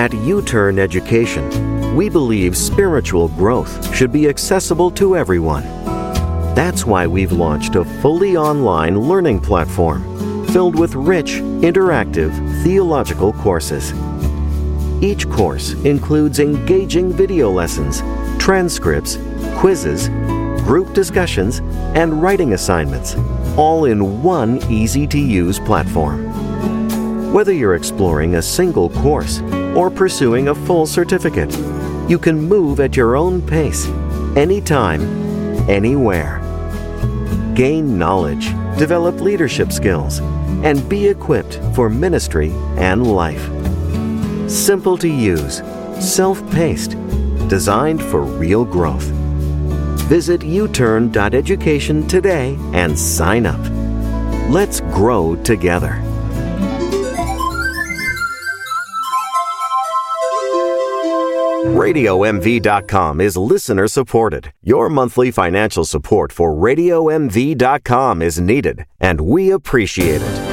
At U-Turn Education, we believe spiritual growth should be accessible to everyone. That's why we've launched a fully online learning platform filled with rich, interactive theological courses. Each course includes engaging video lessons, transcripts, quizzes, group discussions, and writing assignments, all in one easy-to-use platform. Whether you're exploring a single course or pursuing a full certificate, you can move at your own pace, anytime, anywhere. Gain knowledge, develop leadership skills, and be equipped for ministry and life. Simple to use, self-paced, designed for real growth. Visit uturn.education today and sign up. Let's grow together. RadioMV.com is listener supported. Your monthly financial support for RadioMV.com is needed, and we appreciate it.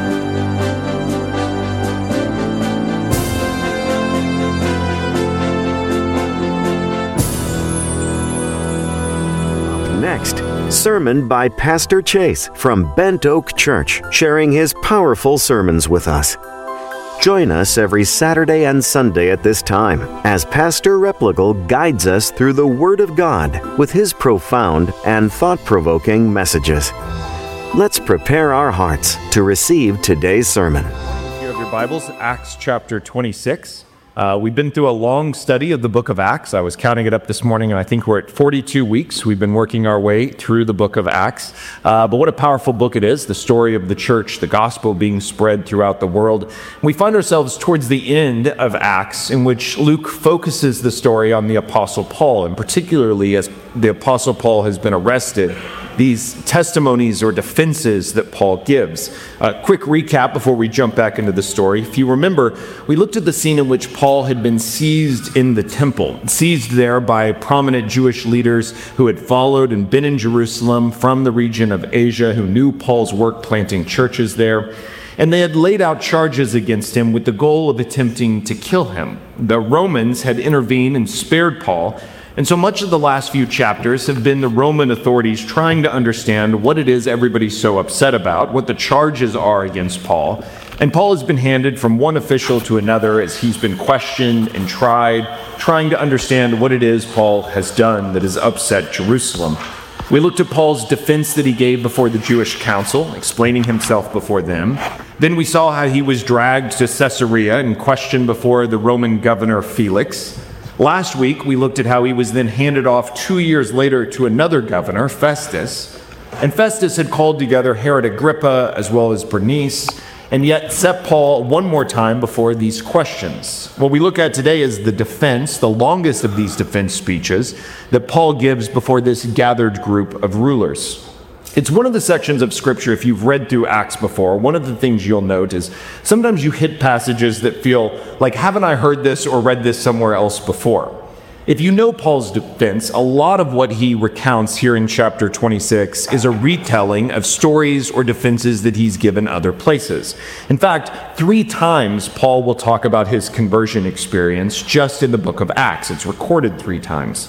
Next, sermon by Pastor Chase from Bent Oak Church, sharing his powerful sermons with us. Join us every Saturday and Sunday at this time as Pastor Repligal guides us through the Word of God with his profound and thought-provoking messages. Let's prepare our hearts to receive today's sermon. If you have your Bibles, Acts chapter 26. We've been through a long study of the book of Acts. I was counting it up this morning, and I think we're at 42 weeks. We've been working our way through the book of Acts. But what a powerful book it is, the story of the church, the gospel being spread throughout the world. We find ourselves towards the end of Acts, in which Luke focuses the story on the Apostle Paul, and particularly as the Apostle Paul has been arrested, these testimonies or defenses that Paul gives. A quick recap before we jump back into the story. If you remember, we looked at the scene in which Paul had been seized in the temple, seized there by prominent Jewish leaders who had followed and been in Jerusalem from the region of Asia, who knew Paul's work planting churches there. And they had laid out charges against him with the goal of attempting to kill him. The Romans had intervened and spared Paul. And so much of the last few chapters have been the Roman authorities trying to understand what it is everybody's so upset about, what the charges are against Paul. And Paul has been handed from one official to another as he's been questioned and tried, trying to understand what it is Paul has done that has upset Jerusalem. We looked at Paul's defense that he gave before the Jewish council, explaining himself before them. Then we saw how he was dragged to Caesarea and questioned before the Roman governor Felix. Last week, we looked at how he was then handed off 2 years later to another governor, Festus. And Festus had called together Herod Agrippa as well as Bernice, and yet set Paul one more time before these questions. What we look at today is the defense, the longest of these defense speeches, that Paul gives before this gathered group of rulers. It's one of the sections of Scripture, if you've read through Acts before, one of the things you'll note is sometimes you hit passages that feel like, haven't I heard this or read this somewhere else before? If you know Paul's defense, a lot of what he recounts here in chapter 26 is a retelling of stories or defenses that he's given other places. In fact, 3 times Paul will talk about his conversion experience just in the book of Acts. It's recorded 3 times.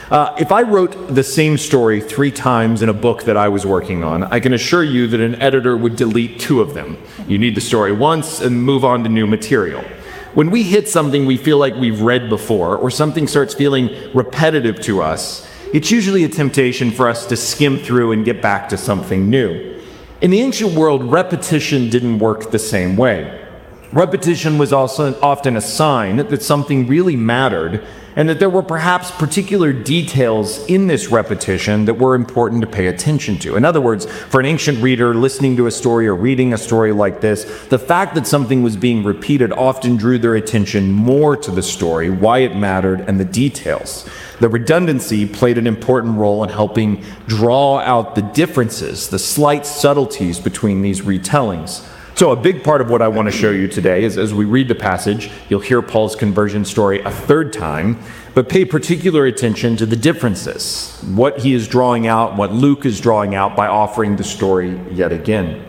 If I wrote the same story 3 times in a book that I was working on, I can assure you that an editor would delete 2 of them. You need the story once and move on to new material. When we hit something we feel like we've read before, or something starts feeling repetitive to us, it's usually a temptation for us to skim through and get back to something new. In the ancient world, repetition didn't work the same way. Repetition was also often a sign that something really mattered, and that there were perhaps particular details in this repetition that were important to pay attention to. In other words, for an ancient reader listening to a story or reading a story like this, the fact that something was being repeated often drew their attention more to the story, why it mattered, and the details. The redundancy played an important role in helping draw out the differences, the slight subtleties between these retellings. So a big part of what I want to show you today is, as we read the passage, you'll hear Paul's conversion story a 3rd time, but pay particular attention to the differences, what he is drawing out, what Luke is drawing out by offering the story yet again.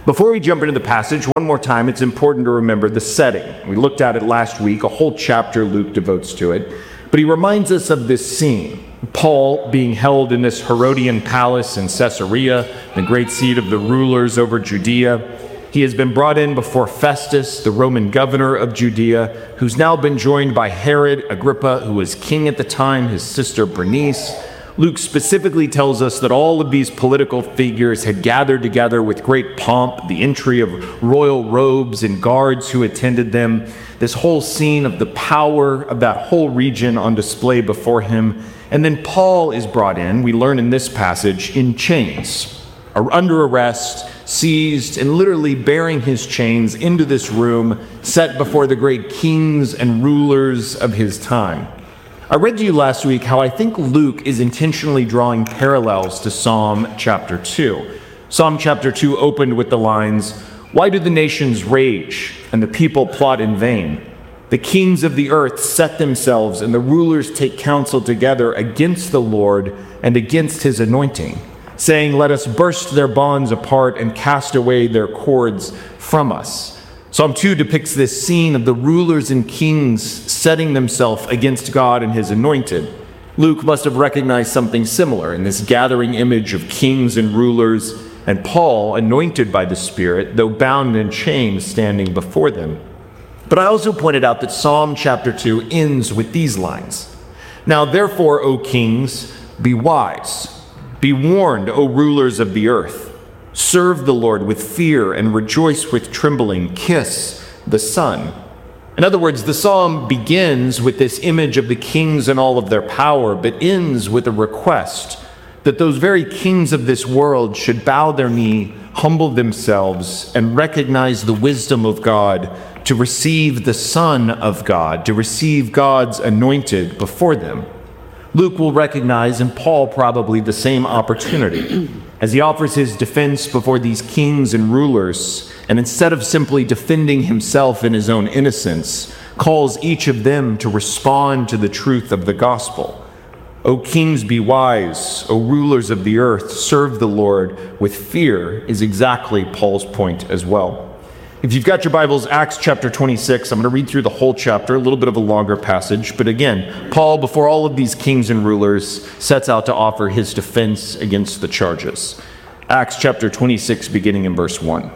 Before we jump into the passage, one more time, it's important to remember the setting. We looked at it last week, a whole chapter Luke devotes to it. But he reminds us of this scene. Paul being held in this Herodian palace in Caesarea, the great seat of the rulers over Judea. He has been brought in before Festus, the Roman governor of Judea, who's now been joined by Herod Agrippa, who was king at the time, his sister Bernice. Luke specifically tells us that all of these political figures had gathered together with great pomp, the entry of royal robes and guards who attended them, this whole scene of the power of that whole region on display before him. And then Paul is brought in, we learn in this passage, in chains, under arrest, seized, and literally bearing his chains into this room set before the great kings and rulers of his time. I read to you last week how I think Luke is intentionally drawing parallels to Psalm chapter 2. Psalm chapter 2 opened with the lines, "Why do the nations rage and the people plot in vain? The kings of the earth set themselves and the rulers take counsel together against the Lord and against his anointing, saying, 'Let us burst their bonds apart and cast away their cords from us.'" Psalm 2 depicts this scene of the rulers and kings setting themselves against God and his anointed. Luke must have recognized something similar in this gathering image of kings and rulers, and Paul, anointed by the Spirit, though bound in chains, standing before them. But I also pointed out that Psalm chapter 2 ends with these lines. "Now therefore, O kings, be wise. Be warned, O rulers of the earth. Serve the Lord with fear and rejoice with trembling. Kiss the Son." In other words, the psalm begins with this image of the kings and all of their power, but ends with a request that those very kings of this world should bow their knee, humble themselves, and recognize the wisdom of God to receive the Son of God, to receive God's anointed before them. Luke will recognize, and Paul probably, the same opportunity as he offers his defense before these kings and rulers, and instead of simply defending himself in his own innocence, calls each of them to respond to the truth of the gospel. "O kings, be wise. O rulers of the earth, serve the Lord with fear," is exactly Paul's point as well. If you've got your Bibles, Acts chapter 26, I'm going to read through the whole chapter, a little bit of a longer passage. But again, Paul, before all of these kings and rulers, sets out to offer his defense against the charges. Acts chapter 26, beginning in verse 1.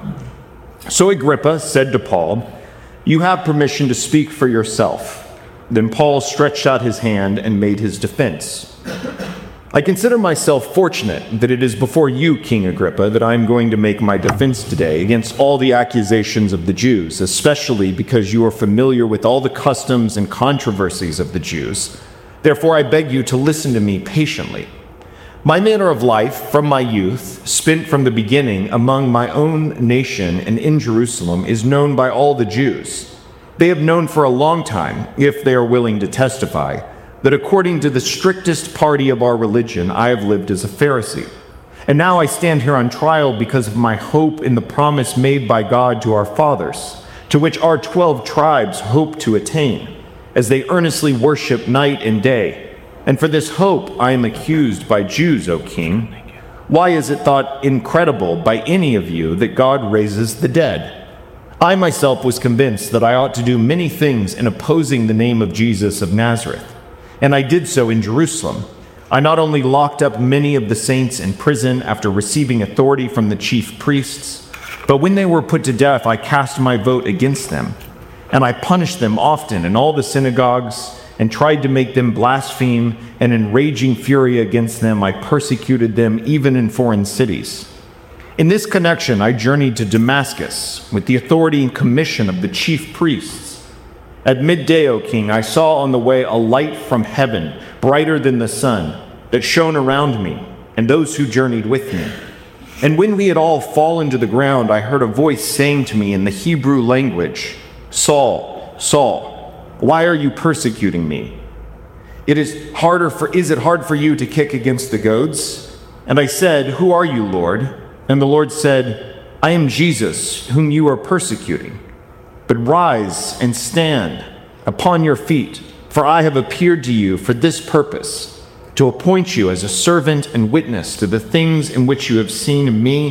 "So Agrippa said to Paul, 'You have permission to speak for yourself.' Then Paul stretched out his hand and made his defense. 'I consider myself fortunate that it is before you, King Agrippa, that I am going to make my defense today against all the accusations of the Jews, especially because you are familiar with all the customs and controversies of the Jews. Therefore, I beg you to listen to me patiently. My manner of life from my youth, spent from the beginning among my own nation and in Jerusalem, is known by all the Jews. They have known for a long time, if they are willing to testify, that according to the strictest party of our religion, I have lived as a Pharisee. And now I stand here on trial because of my hope in the promise made by God to our fathers, to which our 12 tribes hope to attain, as they earnestly worship night and day. And for this hope I am accused by Jews, O King. Why is it thought incredible by any of you that God raises the dead? I myself was convinced that I ought to do many things in opposing the name of Jesus of Nazareth. And I did so in Jerusalem. I not only locked up many of the saints in prison after receiving authority from the chief priests, but when they were put to death, I cast my vote against them. And I punished them often in all the synagogues and tried to make them blaspheme, and in raging fury against them, I persecuted them even in foreign cities. In this connection, I journeyed to Damascus with the authority and commission of the chief priests. At midday, O King, I saw on the way a light from heaven, brighter than the sun, that shone around me and those who journeyed with me. And when we had all fallen to the ground, I heard a voice saying to me in the Hebrew language, 'Saul, Saul, why are you persecuting me? Is it hard for you to kick against the goads?' And I said, 'Who are you, Lord?' And the Lord said, 'I am Jesus, whom you are persecuting. But rise and stand upon your feet, for I have appeared to you for this purpose, to appoint you as a servant and witness to the things in which you have seen me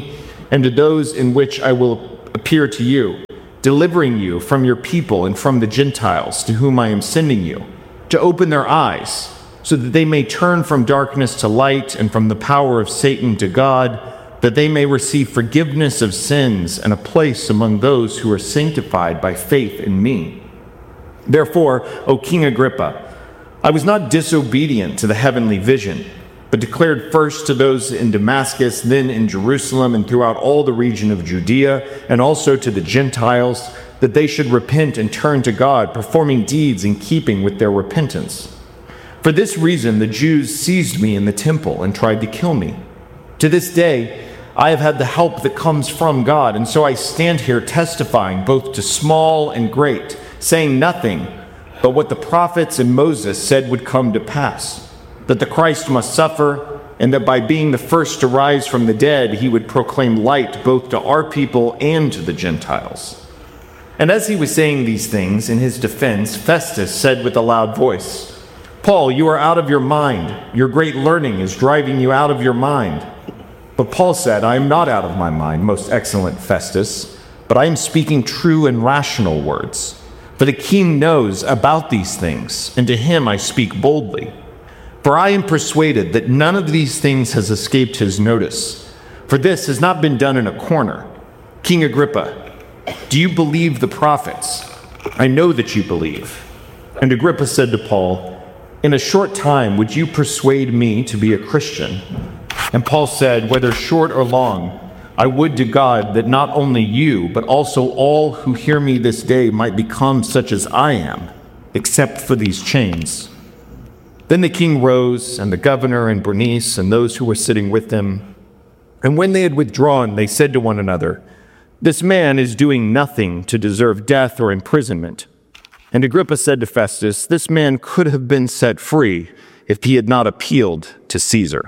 and to those in which I will appear to you, delivering you from your people and from the Gentiles to whom I am sending you, to open their eyes, so that they may turn from darkness to light and from the power of Satan to God, that they may receive forgiveness of sins and a place among those who are sanctified by faith in me. Therefore, O King Agrippa, I was not disobedient to the heavenly vision, but declared first to those in Damascus, then in Jerusalem, and throughout all the region of Judea, and also to the Gentiles, that they should repent and turn to God, performing deeds in keeping with their repentance. For this reason, the Jews seized me in the temple and tried to kill me. To this day, I have had the help that comes from God, and so I stand here testifying both to small and great, saying nothing but what the prophets and Moses said would come to pass, that the Christ must suffer, and that by being the first to rise from the dead, he would proclaim light both to our people and to the Gentiles. And as he was saying these things in his defense, Festus said with a loud voice, Paul, you are out of your mind. Your great learning is driving you out of your mind. But Paul said, I am not out of my mind, most excellent Festus, but I am speaking true and rational words. For the king knows about these things, and to him I speak boldly. For I am persuaded that none of these things has escaped his notice, for this has not been done in a corner. King Agrippa, do you believe the prophets? I know that you believe. And Agrippa said to Paul, in a short time would you persuade me to be a Christian? And Paul said, whether short or long, I would to God that not only you, but also all who hear me this day might become such as I am, except for these chains. Then the king rose, and the governor and Bernice and those who were sitting with him. And when they had withdrawn, they said to one another, this man is doing nothing to deserve death or imprisonment. And Agrippa said to Festus, this man could have been set free if he had not appealed to Caesar.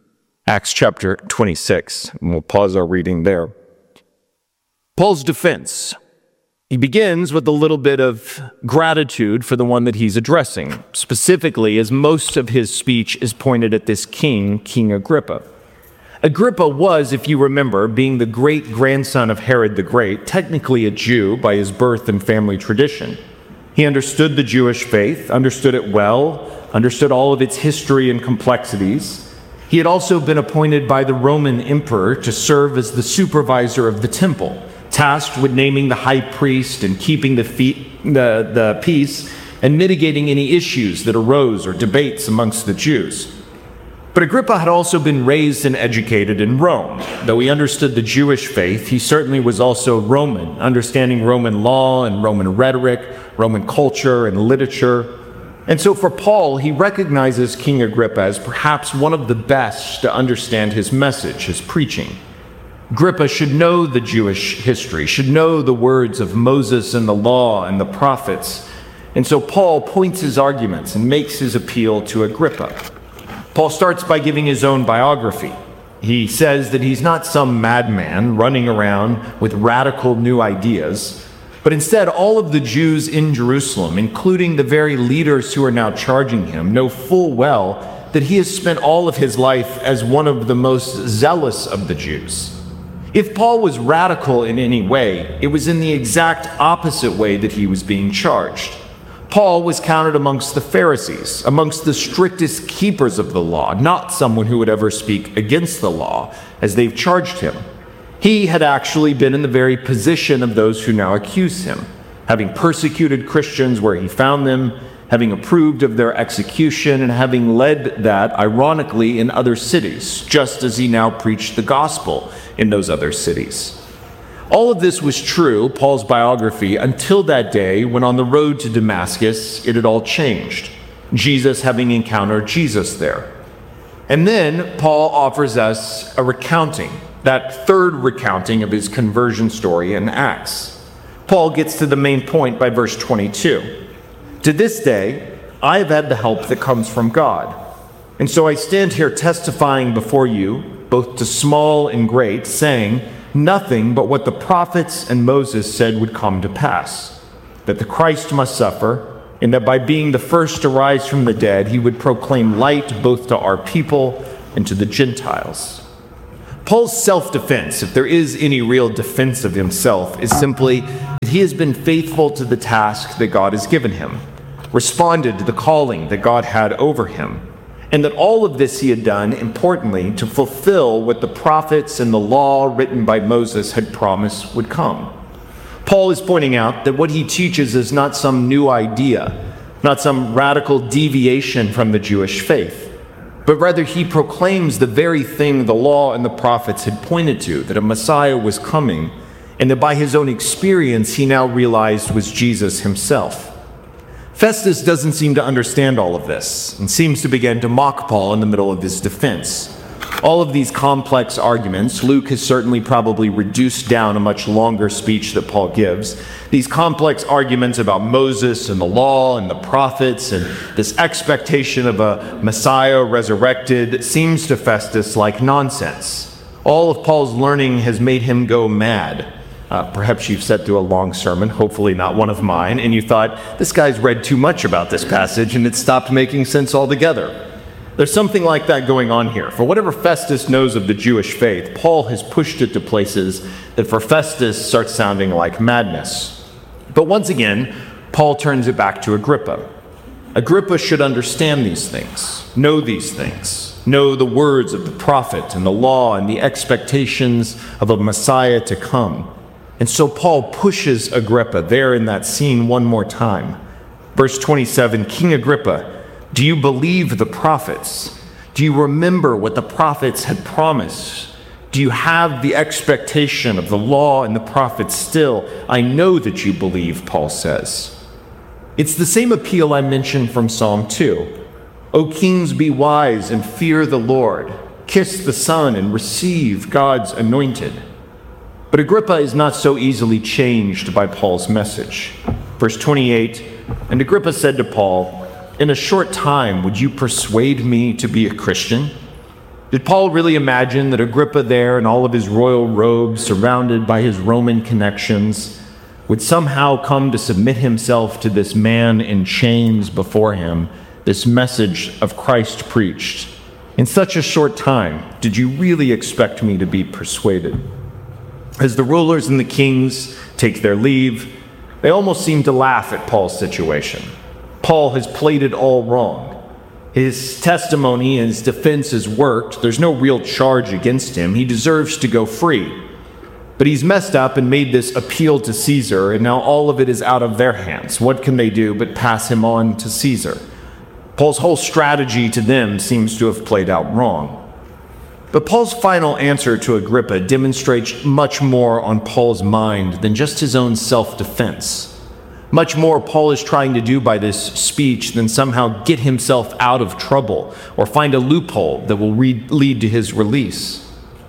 Acts chapter 26, and we'll pause our reading there. Paul's defense. He begins with a little bit of gratitude for the one that he's addressing, specifically as most of his speech is pointed at this king, King Agrippa. Agrippa was, if you remember, being the great-grandson of Herod the Great, technically a Jew by his birth and family tradition. He understood the Jewish faith, understood it well, understood all of its history and complexities. He had also been appointed by the Roman emperor to serve as the supervisor of the temple, tasked with naming the high priest and keeping the peace and mitigating any issues that arose or debates amongst the Jews. But Agrippa had also been raised and educated in Rome. Though he understood the Jewish faith, he certainly was also Roman, understanding Roman law and Roman rhetoric, Roman culture and literature. And so for Paul, he recognizes King Agrippa as perhaps one of the best to understand his message, his preaching. Agrippa should know the Jewish history, should know the words of Moses and the law and the prophets. And so Paul points his arguments and makes his appeal to Agrippa. Paul starts by giving his own biography. He says that he's not some madman running around with radical new ideas, but instead, all of the Jews in Jerusalem, including the very leaders who are now charging him, know full well that he has spent all of his life as one of the most zealous of the Jews. If Paul was radical in any way, it was in the exact opposite way that he was being charged. Paul was counted amongst the Pharisees, amongst the strictest keepers of the law, not someone who would ever speak against the law, as they've charged him. He had actually been in the very position of those who now accuse him, having persecuted Christians where he found them, having approved of their execution, and having led that, ironically, in other cities, just as he now preached the gospel in those other cities. All of this was true, Paul's biography, until that day when on the road to Damascus, it had all changed, Jesus having encountered Jesus there. And then Paul offers us a recounting, that third recounting of his conversion story in Acts. Paul gets to the main point by verse 22. To this day, I have had the help that comes from God. And so I stand here testifying before you, both to small and great, saying nothing but what the prophets and Moses said would come to pass, that the Christ must suffer, and that by being the first to rise from the dead, he would proclaim light both to our people and to the Gentiles. Paul's self-defense, if there is any real defense of himself, is simply that he has been faithful to the task that God has given him, responded to the calling that God had over him, and that all of this he had done, importantly, to fulfill what the prophets and the law written by Moses had promised would come. Paul is pointing out that what he teaches is not some new idea, not some radical deviation from the Jewish faith, but rather he proclaims the very thing the law and the prophets had pointed to, that a Messiah was coming, and that by his own experience he now realized was Jesus himself. Festus doesn't seem to understand all of this and seems to begin to mock Paul in the middle of his defense. All of these complex arguments, Luke has certainly probably reduced down a much longer speech that Paul gives. These complex arguments about Moses and the law and the prophets and this expectation of a Messiah resurrected seems to Festus like nonsense. All of Paul's learning has made him go mad. Perhaps you've sat through a long sermon, hopefully not one of mine, and you thought, this guy's read too much about this passage and it stopped making sense altogether. There's something like that going on here. For whatever Festus knows of the Jewish faith, Paul has pushed it to places that for Festus start sounding like madness. But once again, Paul turns it back to Agrippa. Agrippa should understand these things, know the words of the prophet and the law and the expectations of a Messiah to come. And so Paul pushes Agrippa there in that scene one more time. Verse 27, King Agrippa, do you believe the prophets? Do you remember what the prophets had promised? Do you have the expectation of the law and the prophets still? I know that you believe, Paul says. It's the same appeal I mentioned from Psalm 2. O kings, be wise and fear the Lord. Kiss the Son and receive God's anointed. But Agrippa is not so easily changed by Paul's message. Verse 28, and Agrippa said to Paul, in a short time, would you persuade me to be a Christian? Did Paul really imagine that Agrippa there in all of his royal robes, surrounded by his Roman connections, would somehow come to submit himself to this man in chains before him, this message of Christ preached? In such a short time, did you really expect me to be persuaded? As the rulers and the kings take their leave, they almost seem to laugh at Paul's situation. Paul has played it all wrong. His testimony and his defense has worked. There's no real charge against him. He deserves to go free. But he's messed up and made this appeal to Caesar, and now all of it is out of their hands. What can they do but pass him on to Caesar? Paul's whole strategy to them seems to have played out wrong. But Paul's final answer to Agrippa demonstrates much more on Paul's mind than just his own self-defense. Much more Paul is trying to do by this speech than somehow get himself out of trouble or find a loophole that will lead to his release.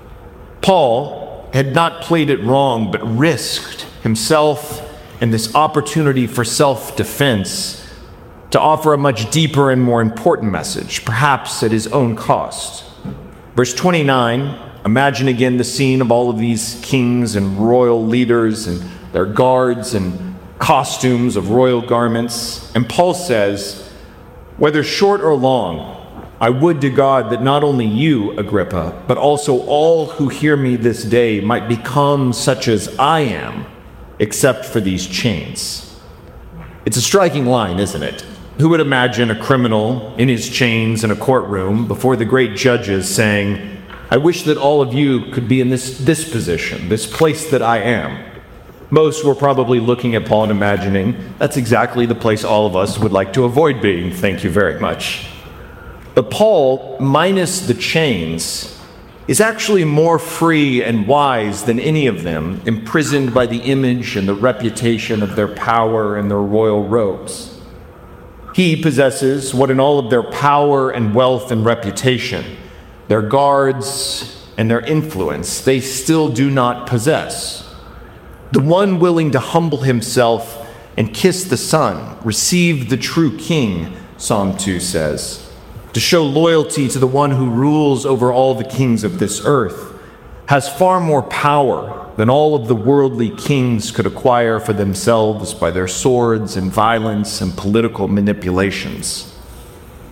Paul had not played it wrong, but risked himself and this opportunity for self-defense to offer a much deeper and more important message, perhaps at his own cost. Verse 29, imagine again the scene of all of these kings and royal leaders and their guards and costumes of royal garments. And Paul says, whether short or long, I would to God that not only you, Agrippa, but also all who hear me this day might become such as I am, except for these chains. It's a striking line, isn't it? Who would imagine a criminal in his chains in a courtroom before the great judges saying, I wish that all of you could be in this position, this place that I am. Most were probably looking at Paul and imagining, that's exactly the place all of us would like to avoid being, thank you very much. But Paul, minus the chains, is actually more free and wise than any of them, imprisoned by the image and the reputation of their power and their royal robes. He possesses what in all of their power and wealth and reputation, their guards and their influence, they still do not possess. The one willing to humble himself and kiss the Son, receive the true King, Psalm 2 says, to show loyalty to the one who rules over all the kings of this earth, has far more power than all of the worldly kings could acquire for themselves by their swords and violence and political manipulations.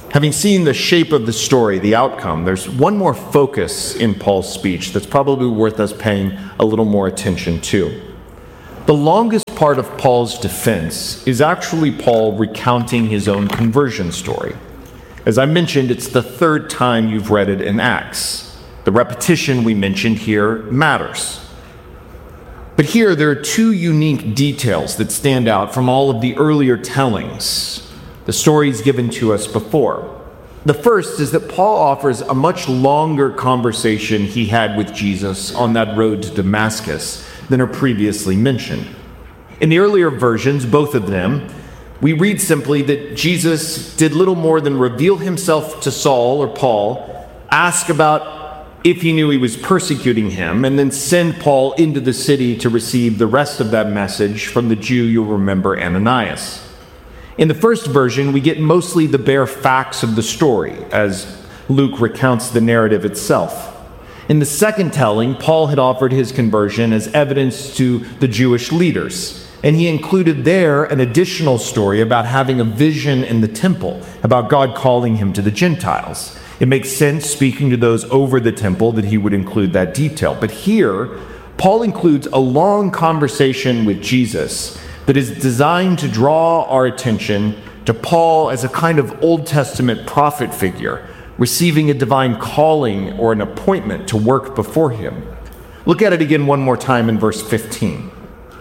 Having seen the shape of the story, the outcome, there's one more focus in Paul's speech that's probably worth us paying a little more attention to. The longest part of Paul's defense is actually Paul recounting his own conversion story. As I mentioned, it's the third time you've read it in Acts. The repetition we mentioned here matters. But here there are two unique details that stand out from all of the earlier tellings, the stories given to us before. The first is that Paul offers a much longer conversation he had with Jesus on that road to Damascus than are previously mentioned. In the earlier versions, both of them, we read simply that Jesus did little more than reveal himself to Saul or Paul, ask about if he knew he was persecuting him, and then send Paul into the city to receive the rest of that message from the Jew you'll remember, Ananias. In the first version, we get mostly the bare facts of the story, as Luke recounts the narrative itself. In the second telling, Paul had offered his conversion as evidence to the Jewish leaders, and he included there an additional story about having a vision in the temple, about God calling him to the Gentiles. It makes sense, speaking to those over the temple, that he would include that detail. But here, Paul includes a long conversation with Jesus that is designed to draw our attention to Paul as a kind of Old Testament prophet figure, receiving a divine calling or an appointment to work before him. Look at it again one more time in verse 15.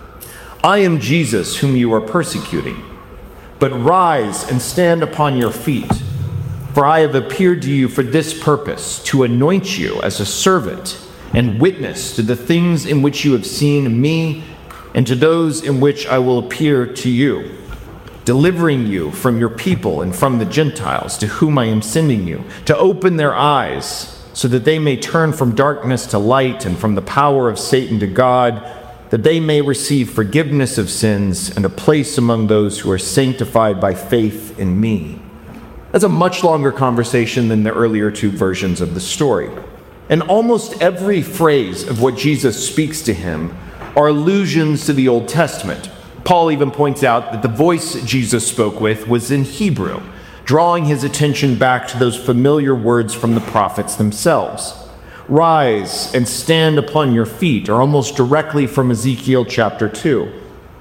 I am Jesus whom you are persecuting, but rise and stand upon your feet, for I have appeared to you for this purpose, to anoint you as a servant and witness to the things in which you have seen me and to those in which I will appear to you, delivering you from your people and from the Gentiles to whom I am sending you, to open their eyes so that they may turn from darkness to light and from the power of Satan to God, that they may receive forgiveness of sins and a place among those who are sanctified by faith in me. That's a much longer conversation than the earlier two versions of the story. And almost every phrase of what Jesus speaks to him are allusions to the Old Testament. Paul even points out that the voice Jesus spoke with was in Hebrew, drawing his attention back to those familiar words from the prophets themselves. Rise and stand upon your feet are almost directly from Ezekiel chapter 2.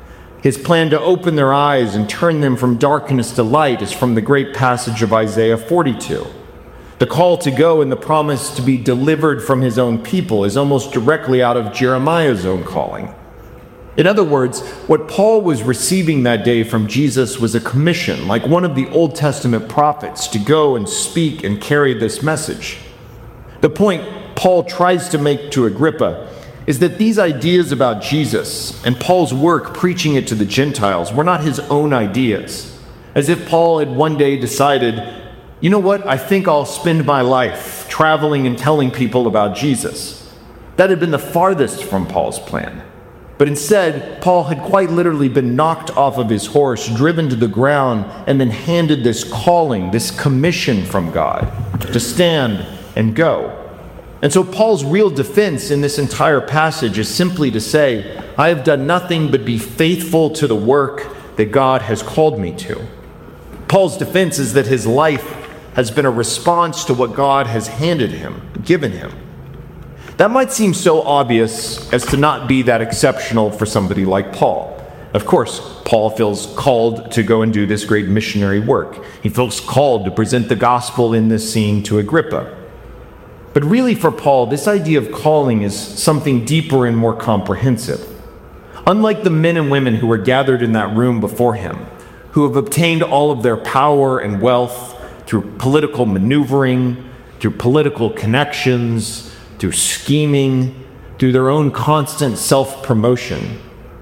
His plan to open their eyes and turn them from darkness to light is from the great passage of Isaiah 42. The call to go and the promise to be delivered from his own people is almost directly out of Jeremiah's own calling. In other words, what Paul was receiving that day from Jesus was a commission, like one of the Old Testament prophets, to go and speak and carry this message. The point Paul tries to make to Agrippa is that these ideas about Jesus and Paul's work preaching it to the Gentiles were not his own ideas, as if Paul had one day decided, you know what, I think I'll spend my life traveling and telling people about Jesus. That had been the farthest from Paul's plan. But instead, Paul had quite literally been knocked off of his horse, driven to the ground, and then handed this calling, this commission from God to stand and go. And so Paul's real defense in this entire passage is simply to say, I have done nothing but be faithful to the work that God has called me to. Paul's defense is that his life has been a response to what God has handed him, given him. That might seem so obvious as to not be that exceptional for somebody like Paul. Of course, Paul feels called to go and do this great missionary work. He feels called to present the gospel in this scene to Agrippa. But really for Paul, this idea of calling is something deeper and more comprehensive. Unlike the men and women who were gathered in that room before him, who have obtained all of their power and wealth through political maneuvering, through political connections, through scheming, through their own constant self-promotion,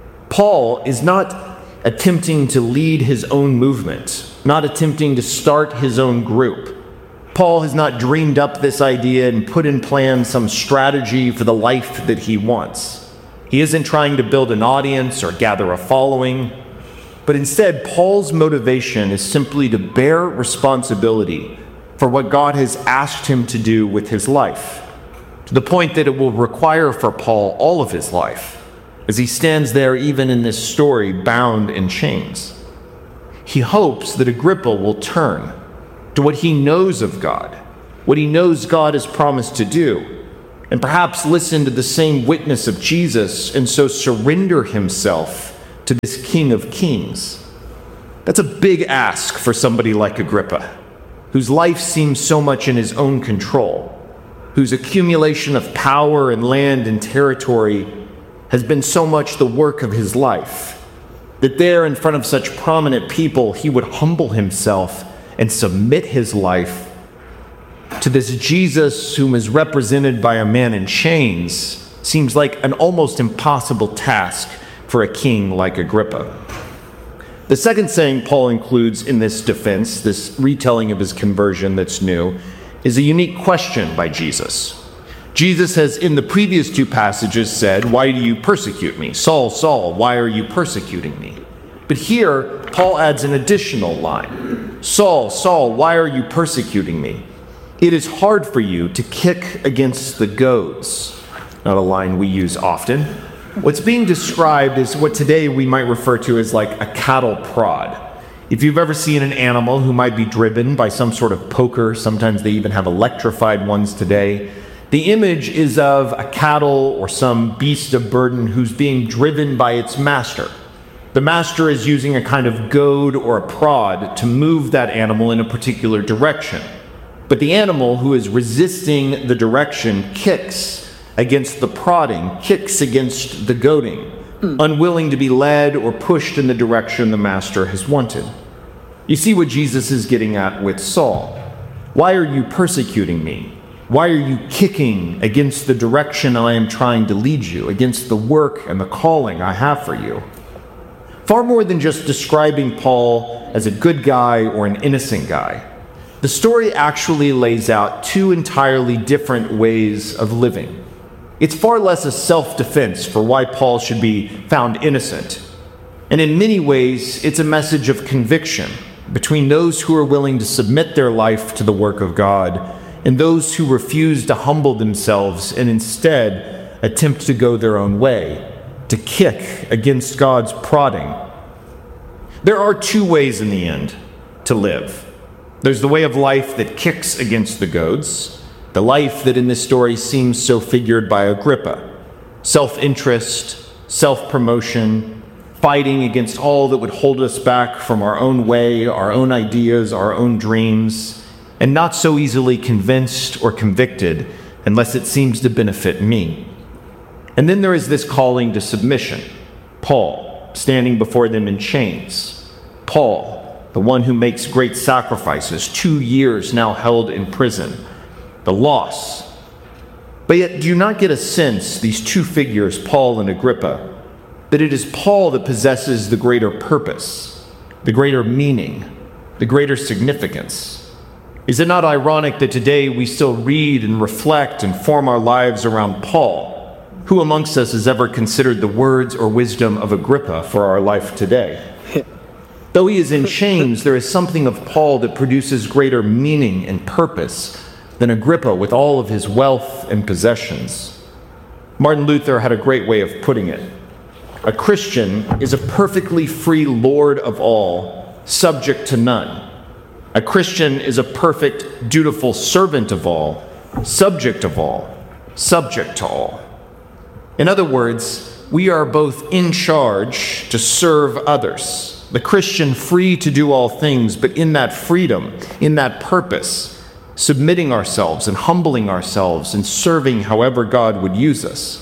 Paul is not attempting to lead his own movement, not attempting to start his own group. Paul has not dreamed up this idea and put in plan some strategy for the life that he wants. He isn't trying to build an audience or gather a following, but instead, Paul's motivation is simply to bear responsibility for what God has asked him to do with his life, to the point that it will require for Paul all of his life, as he stands there even in this story bound in chains. He hopes that Agrippa will turn, to what he knows of God, what he knows God has promised to do, and perhaps listen to the same witness of Jesus and so surrender himself to this King of Kings. That's a big ask for somebody like Agrippa, whose life seems so much in his own control, whose accumulation of power and land and territory has been so much the work of his life, that there in front of such prominent people, he would humble himself and submit his life to this Jesus whom is represented by a man in chains seems like an almost impossible task for a king like Agrippa. The second saying Paul includes in this defense, this retelling of his conversion that's new, is a unique question by Jesus. Jesus has, in the previous two passages, said, "Why do you persecute me? Saul, Saul, why are you persecuting me?" But here, Paul adds an additional line. "Saul, Saul, why are you persecuting me? It is hard for you to kick against the goads." Not a line we use often. What's being described is what today we might refer to as like a cattle prod. If you've ever seen an animal who might be driven by some sort of poker, sometimes they even have electrified ones today, the image is of a cattle or some beast of burden who's being driven by its master. The master is using a kind of goad or a prod to move that animal in a particular direction. But the animal who is resisting the direction kicks against the prodding, kicks against the goading, unwilling to be led or pushed in the direction the master has wanted. You see what Jesus is getting at with Saul. Why are you persecuting me? Why are you kicking against the direction I am trying to lead you, against the work and the calling I have for you? Far more than just describing Paul as a good guy or an innocent guy, the story actually lays out two entirely different ways of living. It's far less a self-defense for why Paul should be found innocent. And in many ways, it's a message of conviction between those who are willing to submit their life to the work of God and those who refuse to humble themselves and instead attempt to go their own way, to kick against God's prodding. There are two ways in the end to live. There's the way of life that kicks against the goads, the life that in this story seems so figured by Agrippa. Self-interest, self-promotion, fighting against all that would hold us back from our own way, our own ideas, our own dreams, and not so easily convinced or convicted unless it seems to benefit me. And then there is this calling to submission. Paul, standing before them in chains. Paul, the one who makes great sacrifices, 2 years now held in prison. The loss. But yet, do you not get a sense, these two figures, Paul and Agrippa, that it is Paul that possesses the greater purpose, the greater meaning, the greater significance? Is it not ironic that today we still read and reflect and form our lives around Paul? Who amongst us has ever considered the words or wisdom of Agrippa for our life today? Though he is in chains, there is something of Paul that produces greater meaning and purpose than Agrippa with all of his wealth and possessions. Martin Luther had a great way of putting it. A Christian is a perfectly free Lord of all, subject to none. A Christian is a perfect, dutiful servant of all, subject of all, subject to all. In other words, we are both in charge to serve others. The Christian free to do all things, but in that freedom, in that purpose, submitting ourselves and humbling ourselves and serving however God would use us.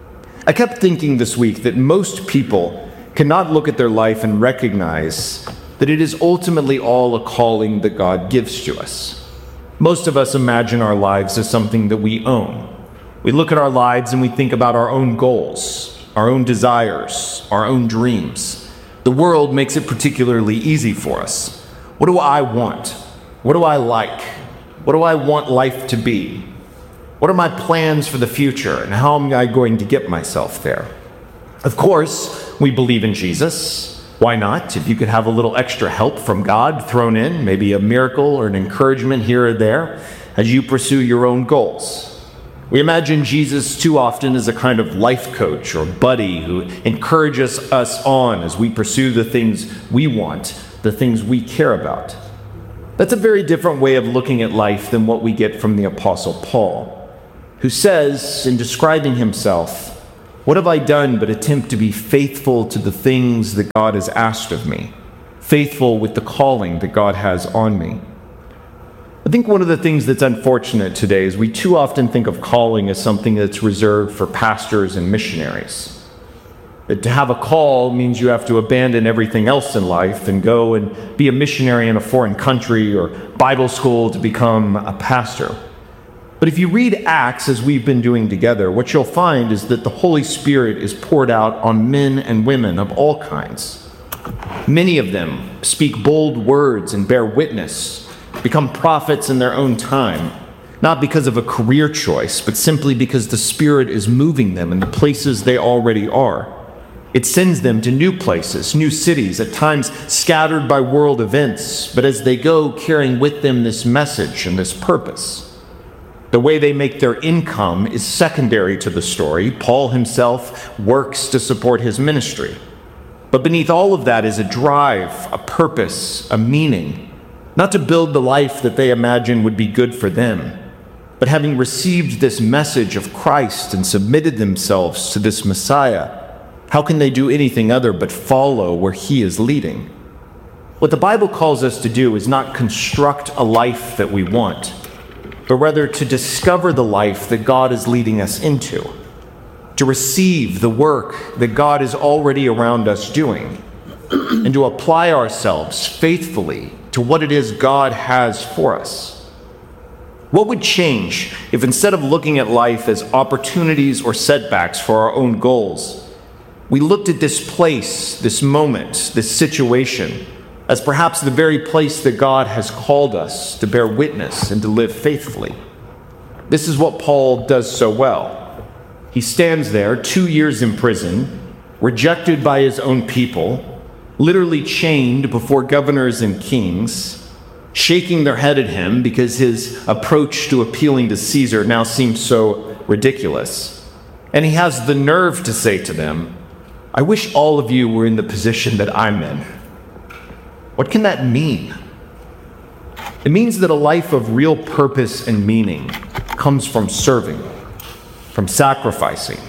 I kept thinking this week that most people cannot look at their life and recognize that it is ultimately all a calling that God gives to us. Most of us imagine our lives as something that we own. We look at our lives and we think about our own goals, our own desires, our own dreams. The world makes it particularly easy for us. What do I want? What do I like? What do I want life to be? What are my plans for the future, and how am I going to get myself there? Of course, we believe in Jesus. Why not? If you could have a little extra help from God thrown in, maybe a miracle or an encouragement here or there, as you pursue your own goals. We imagine Jesus too often as a kind of life coach or buddy who encourages us on as we pursue the things we want, the things we care about. That's a very different way of looking at life than what we get from the Apostle Paul, who says, in describing himself, "What have I done but attempt to be faithful to the things that God has asked of me, faithful with the calling that God has on me?" I think one of the things that's unfortunate today is we too often think of calling as something that's reserved for pastors and missionaries. That to have a call means you have to abandon everything else in life and go and be a missionary in a foreign country or Bible school to become a pastor. But if you read Acts, as we've been doing together, what you'll find is that the Holy Spirit is poured out on men and women of all kinds. Many of them speak bold words and bear witness, become prophets in their own time, not because of a career choice, but simply because the Spirit is moving them in the places they already are. It sends them to new places, new cities, at times scattered by world events, but as they go, carrying with them this message and this purpose. The way they make their income is secondary to the story. Paul himself works to support his ministry. But beneath all of that is a drive, a purpose, a meaning, not to build the life that they imagine would be good for them, but having received this message of Christ and submitted themselves to this Messiah, how can they do anything other but follow where he is leading? What the Bible calls us to do is not construct a life that we want, but rather to discover the life that God is leading us into, to receive the work that God is already around us doing, and to apply ourselves faithfully to what it is God has for us. What would change if instead of looking at life as opportunities or setbacks for our own goals, we looked at this place, this moment, this situation, as perhaps the very place that God has called us to bear witness and to live faithfully? This is what Paul does so well. He stands there 2 years in prison, rejected by his own people, literally chained before governors and kings, shaking their head at him because his approach to appealing to Caesar now seems so ridiculous. And he has the nerve to say to them, "I wish all of you were in the position that I'm in." What can that mean? It means that a life of real purpose and meaning comes from serving, from sacrificing,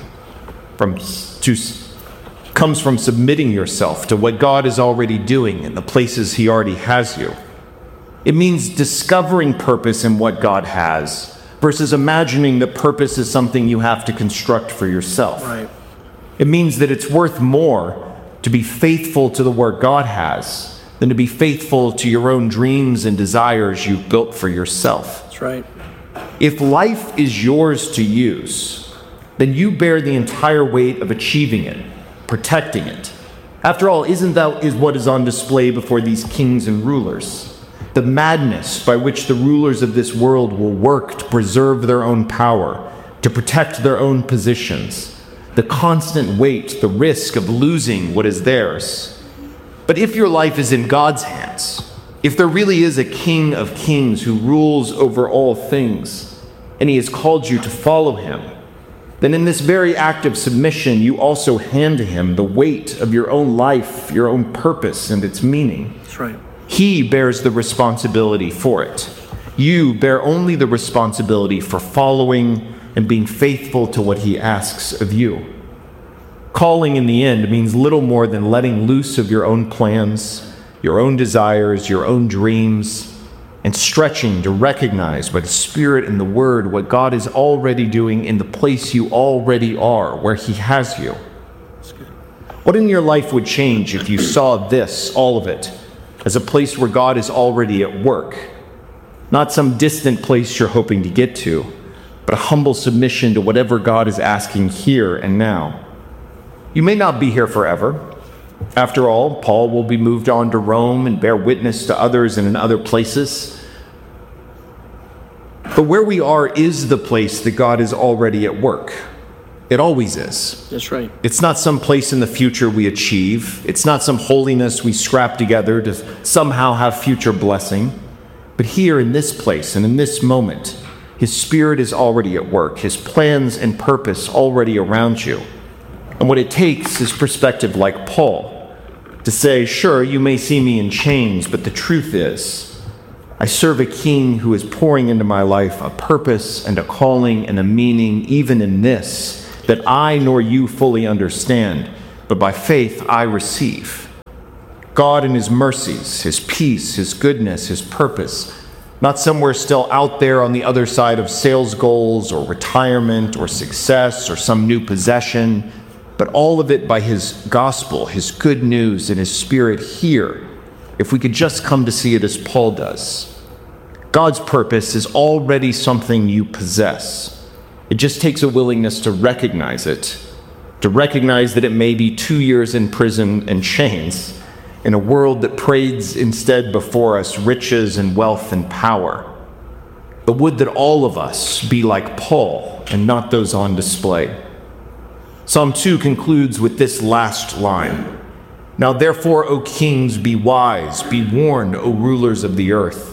comes from submitting yourself to what God is already doing in the places he already has you. It means discovering purpose in what God has versus imagining that purpose is something you have to construct for yourself. Right. It means that it's worth more to be faithful to the work God has than to be faithful to your own dreams and desires you've built for yourself. That's right. If life is yours to use, then you bear the entire weight of achieving it, protecting it. After all, isn't that what is on display before these kings and rulers? The madness by which the rulers of this world will work to preserve their own power, to protect their own positions, the constant weight, the risk of losing what is theirs. But if your life is in God's hands, if there really is a King of Kings who rules over all things, and he has called you to follow him, then in this very act of submission, you also hand to him the weight of your own life, your own purpose, and its meaning. That's right. He bears the responsibility for it. You bear only the responsibility for following and being faithful to what he asks of you. Calling in the end means little more than letting loose of your own plans, your own desires, your own dreams, and stretching to recognize by the Spirit and the Word what God is already doing in the place you already are, where he has you. What in your life would change if you saw this, all of it, as a place where God is already at work? Not some distant place you're hoping to get to, but a humble submission to whatever God is asking here and now. You may not be here forever. After all, Paul will be moved on to Rome and bear witness to others and in other places. But where we are is the place that God is already at work. It always is. That's right. It's not some place in the future we achieve. It's not some holiness we scrap together to somehow have future blessing. But here in this place and in this moment, his Spirit is already at work, his plans and purpose already around you. And what it takes is perspective like Paul, to say, sure, you may see me in chains, but the truth is, I serve a king who is pouring into my life a purpose and a calling and a meaning, even in this, that I nor you fully understand, but by faith I receive. God in his mercies, his peace, his goodness, his purpose, not somewhere still out there on the other side of sales goals or retirement or success or some new possession, but all of it by his gospel, his good news, and his spirit here, if we could just come to see it as Paul does. God's purpose is already something you possess. It just takes a willingness to recognize it, to recognize that it may be 2 years in prison and chains, in a world that parades instead before us riches and wealth and power. But would that all of us be like Paul and not those on display. Psalm 2 concludes with this last line. Now therefore, O kings, be wise, be warned, O rulers of the earth.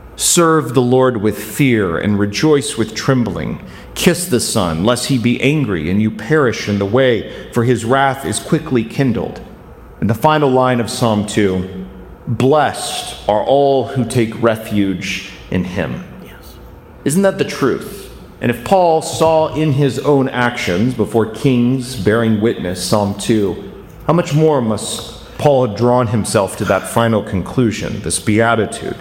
Serve the Lord with fear and rejoice with trembling. Kiss the Son, lest he be angry and you perish in the way, for his wrath is quickly kindled. And the final line of Psalm 2, blessed are all who take refuge in him. Yes. Isn't that the truth? And if Paul saw in his own actions before kings bearing witness, Psalm 2, how much more must Paul have drawn himself to that final conclusion, this beatitude?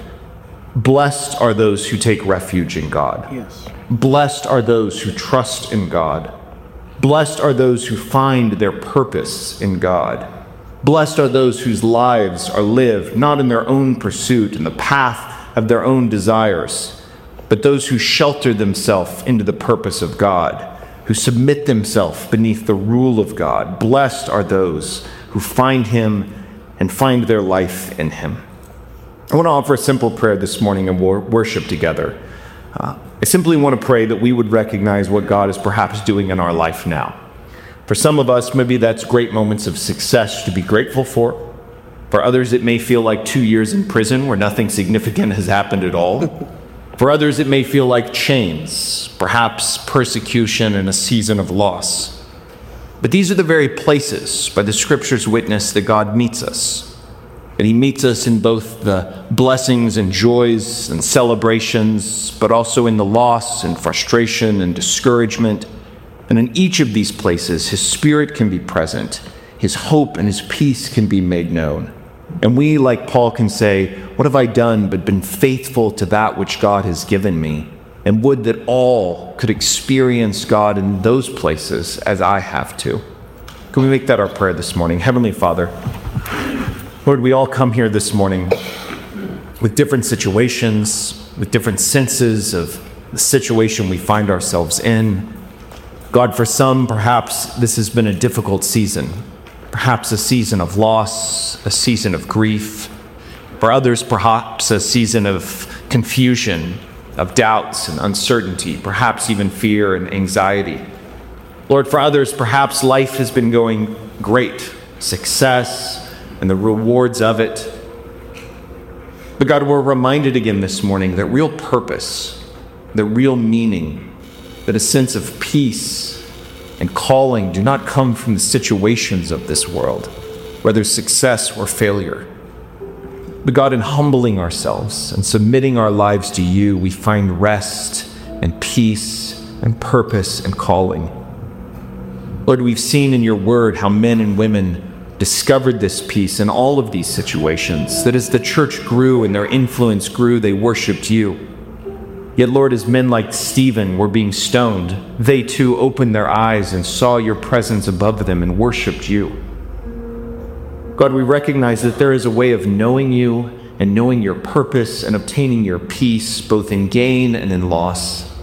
Blessed are those who take refuge in God. Yes. Blessed are those who trust in God. Blessed are those who find their purpose in God. Blessed are those whose lives are lived not in their own pursuit, in the path of their own desires, but those who shelter themselves into the purpose of God, who submit themselves beneath the rule of God. Blessed are those who find him and find their life in him. I want to offer a simple prayer this morning and worship together. I simply want to pray that we would recognize what God is perhaps doing in our life now. For some of us, maybe that's great moments of success to be grateful for. For others, it may feel like 2 years in prison where nothing significant has happened at all. For others, it may feel like chains, perhaps persecution and a season of loss. But these are the very places, by the Scripture's witness, that God meets us. And he meets us in both the blessings and joys and celebrations, but also in the loss and frustration and discouragement. And in each of these places, his Spirit can be present, his hope and his peace can be made known. And we, like Paul, can say, what have I done but been faithful to that which God has given me? And would that all could experience God in those places as I have to. Can we make that our prayer this morning? Heavenly Father, Lord, we all come here this morning with different situations, with different senses of the situation we find ourselves in. God, for some, perhaps this has been a difficult season, perhaps a season of loss, a season of grief. For others, perhaps a season of confusion, of doubts and uncertainty, perhaps even fear and anxiety. Lord, for others, perhaps life has been going great, success and the rewards of it. But God, we're reminded again this morning that real purpose, that real meaning, that a sense of peace and calling do not come from the situations of this world, whether success or failure. But God, in humbling ourselves and submitting our lives to you, we find rest and peace and purpose and calling. Lord, we've seen in your word how men and women discovered this peace in all of these situations, that as the church grew and their influence grew, they worshiped you. Yet, Lord, as men like Stephen were being stoned, they too opened their eyes and saw your presence above them and worshiped you. God, we recognize that there is a way of knowing you and knowing your purpose and obtaining your peace, both in gain and in loss.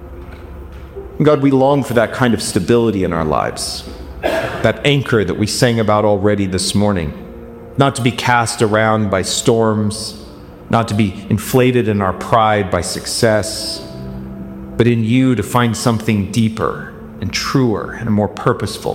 God, we long for that kind of stability in our lives, that anchor that we sang about already this morning, not to be cast around by storms, not to be inflated in our pride by success, but in you to find something deeper and truer and more purposeful.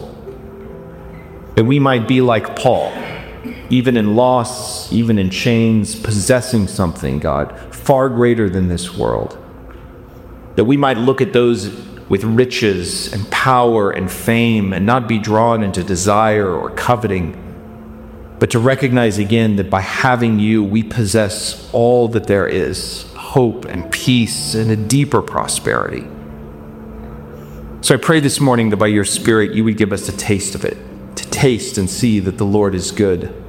That we might be like Paul, even in loss, even in chains, possessing something, God, far greater than this world. That we might look at those with riches and power and fame and not be drawn into desire or coveting, but to recognize again that by having you, we possess all that there is, hope and peace and a deeper prosperity. So I pray this morning that by your Spirit, you would give us a taste of it, to taste and see that the Lord is good.